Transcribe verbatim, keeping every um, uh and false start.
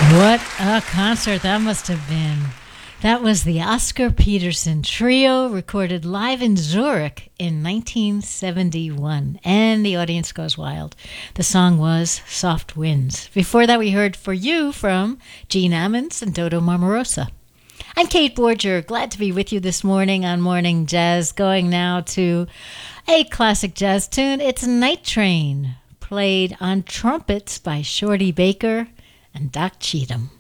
What a concert that must have been. That was the Oscar Peterson Trio, recorded live in Zurich in nineteen seventy-one. And the audience goes wild. The song was Soft Winds. Before that, we heard For You from Gene Ammons and Dodo Marmarosa. I'm Kate Borger, glad to be with you this morning on Morning Jazz, going now to a classic jazz tune. It's Night Train, played on trumpets by Shorty Baker and Doc Cheatham.